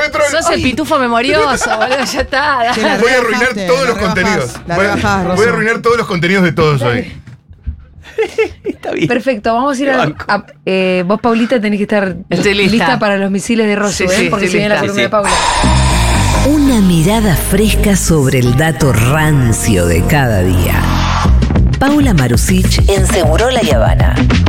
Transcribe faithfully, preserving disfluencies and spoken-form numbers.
Petrol. Sos el pitufo memorioso, boludo, ya está. Que la Voy a arruinar rebajaste, todos la los rebajás, contenidos. la Voy a, rebajás, voy a Rosu. arruinar todos los contenidos de todos hoy. Está bien. Perfecto, vamos a ir Te a, banco. a- eh, vos, Paulita, tenés que estar Estoy lista. para los misiles de Rosu, Sí, ¿eh? sí, Porque estoy se viene la lista. columna Sí, de Paula. Una mirada fresca sobre el dato rancio de cada día. Paula Marusic en Segurola y Habana.